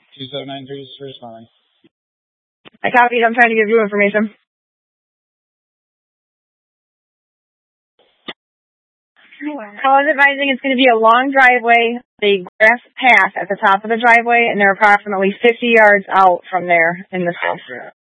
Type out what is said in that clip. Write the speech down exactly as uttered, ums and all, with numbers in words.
two seven nine three is responding. I copied. I'm trying to give you information. I was advising it's going to be a long driveway, the grass path at the top of the driveway, and they're approximately fifty yards out from there in the field.